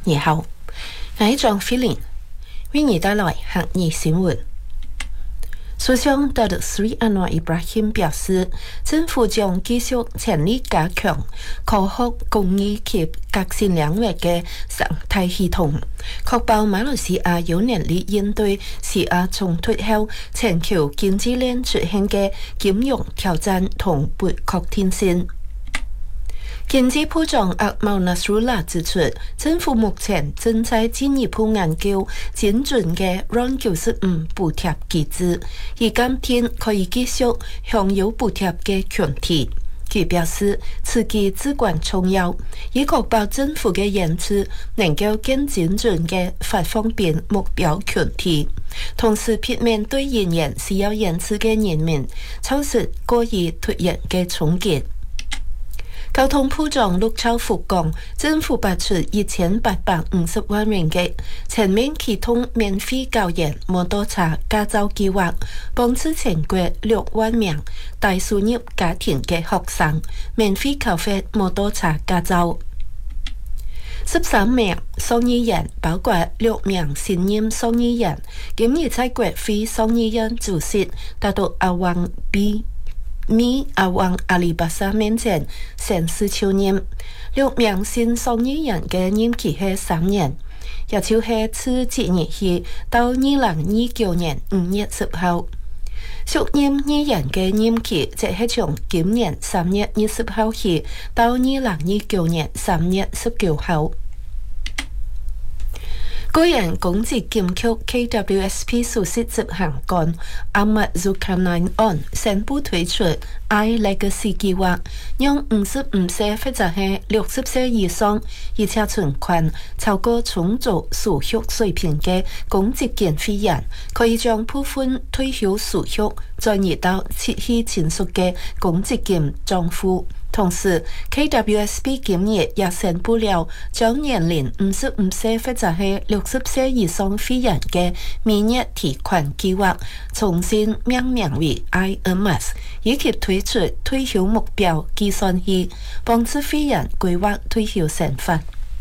你好，我係張菲玲，為你帶來客語新聞。首相達賴斯安華伊布拉欣表示，政府將繼續全力加強科學、公益及革新領域嘅生態系統，確保馬來西亞有能力應對西亞衝突後全球經濟鏈出現嘅金融挑戰同不確定性。經濟部長阿茂納蘇拉指出，政府目前正在進一步研究精準嘅RON95補貼機制，以減輕可以繼續享有補貼嘅群體。佢表示，此舉至關重要，以確保政府嘅援助能夠更精準嘅發放俾目標群體，同時避免對仍然需要援助嘅人民造成過於突然嘅衝擊。交通部長陸兆福講，政府撥出1850萬ringgit嘅全面啟動免費教研摩托車駕照計劃，幫助全國6萬名低收入家庭嘅學生免費考發摩托車駕照。13名送醫員，包括6名新任送醫員，今日在國會送醫院主席達到阿旺阿旺阿里巴沙面前宣誓就任。6名新送醫員嘅任期係3年，也就是自即日起到2029年5月10號。屬任醫員嘅任期則係從今年3月20號起到2029年3月19號。個人公積金局 KWSP 首席執行官阿麥祖卡南安宣布推出 iLegacy 計劃，讓55歲或者係60歲以上，而且存款超過充足儲蓄水平嘅公積金會員，可以將部分退休儲蓄轉移到切希親屬嘅公積金賬戶。同時 KWSP 今日也宣布了將年齡55歲或者係60歲以上會員嘅每月提款計劃重新命名為 IMS， 以及推出退休目標計算器，幫助會員規劃退休生活。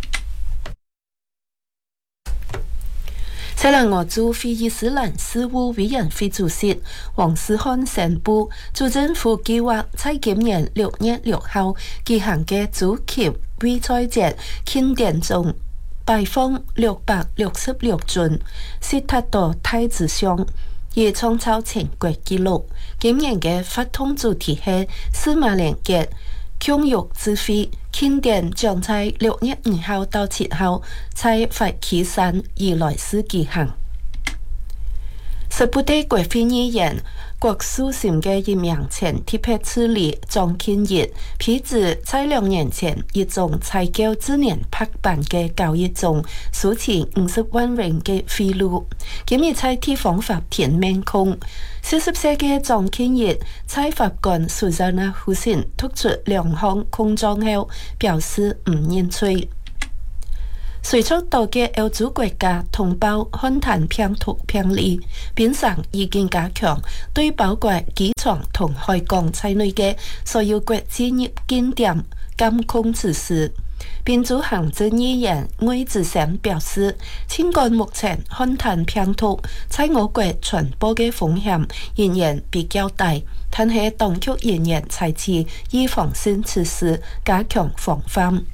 西蘭俄駐非伊斯蘭事務委員會主席黃思漢宣布，駐政府計劃在今年6月6號舉行嘅主權慰災節慶典中擺放666尊悉達多太子像，以創造全國紀錄。今年嘅活動主題係司馬連結教育智慧，慶典將在6月5號到7號在佛岐山宜來寺舉行。十部隊國會議員郭素心嘅一名前特別處理莊慶業，批指在2年前一宗採購智能拍板嘅交易中收取50萬元嘅賄賂，今日在地方法庭面控。40歲嘅莊慶業在法官蘇珊娜胡信突出2項控狀後表示唔認罪。隨著多個歐洲國家通報漢坦平圖病例，變相已經加強對包括機場同海港在內嘅所有國際入境點監控措施。並主行政議員魏志祥表示，儘管目前漢坦平圖在我國傳播嘅風險仍然比較大，但係當局仍然採取預防性措施加強防範。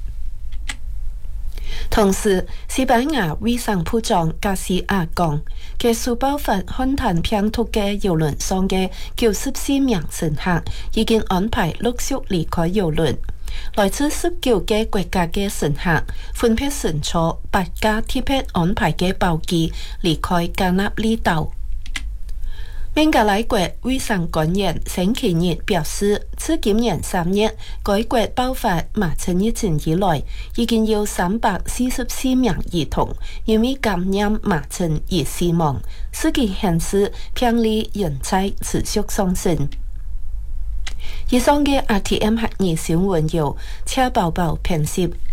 同時，西班牙衛生部長加西亞講，嘅蘇爆發漢坦平圖嘅郵輪上嘅94名乘客已經安排陸續離開郵輪。來自19個國家嘅乘客分別乘坐8架特別安排嘅包機離開加納利島。孟加拉國衛生官員星期日表示，自今年3月該國爆發麻疹疫情以來，已經有344名兒童因為感染麻疹而死亡。數據顯示病例仍在持續上升。以上嘅 RTM 客語新聞由車寶寶編輯。